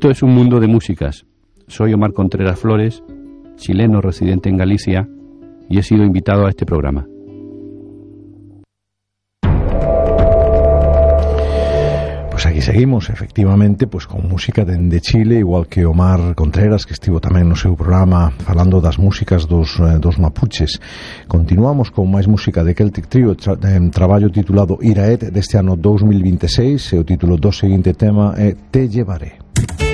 Esto es un mundo de músicas. Soy Omar Contreras Flores, chileno residente en Galicia, y he sido invitado a este programa. Pues aquí seguimos, efectivamente, pues con música de Chile, igual que Omar Contreras, que estivo tamén no seu programa falando das músicas dos mapuches. Continuamos con máis música de Celtic Trio, traballo titulado Iraet deste ano 2026, e o título do seguinte tema é Te Llevaré.